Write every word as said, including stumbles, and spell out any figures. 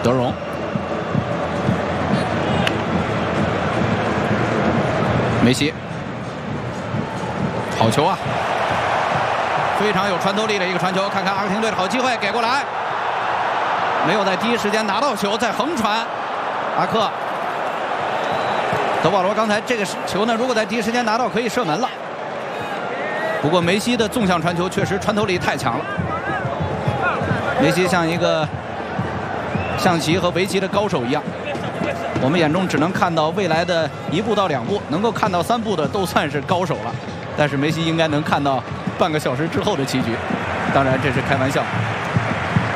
德容，梅西，好球啊！非常有穿透力的一个传球，看看阿根廷队的好机会给过来，没有在第一时间拿到球，再横传，阿克，德保罗刚才这个球呢，如果在第一时间拿到，可以射门了。不过梅西的纵向传球确实穿透力太强了，梅西像一个象棋和围棋的高手一样，我们眼中只能看到未来的一步到两步，能够看到三步的都算是高手了，但是梅西应该能看到半个小时之后的棋局，当然这是开玩笑。